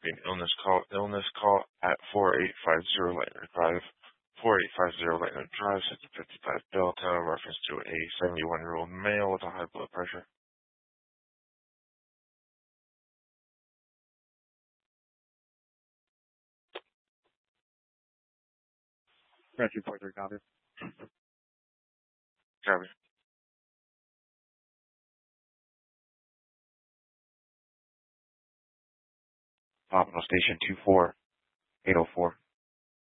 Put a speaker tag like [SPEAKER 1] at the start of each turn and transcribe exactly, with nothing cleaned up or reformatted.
[SPEAKER 1] Being illness call, illness call at four eight five zero Lightner Drive, four eight five zero Lightner Drive, Sector fifty-five, Belltown, reference to a seventy-one-year-old male with a high blood pressure.
[SPEAKER 2] Rescue point three, copy.
[SPEAKER 1] Copy.
[SPEAKER 2] Optimal station two four eight oh four.